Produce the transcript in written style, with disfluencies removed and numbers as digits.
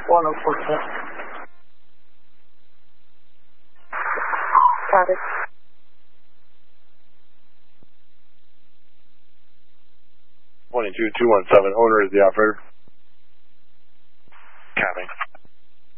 1046. Copy. Twenty-two 217. Owner is the operator. Copy.